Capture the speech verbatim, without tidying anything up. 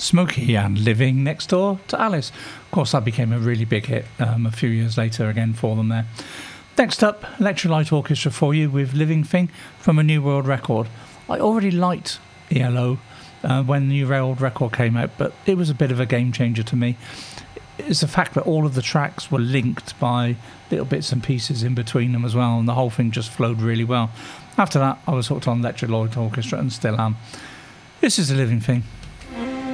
Smokey and Living Next Door to Alice. Of course, that became a really big hit um, a few years later again for them there. Next up, Electric Light Orchestra for you with Living Thing from a New World record. I already liked E L O uh, when the New World record came out, but it was a bit of a game changer to me. It's the fact that all of the tracks were linked by little bits and pieces in between them as well, and the whole thing just flowed really well. After that, I was hooked on Electric Light Orchestra and still am. This is a Living Thing.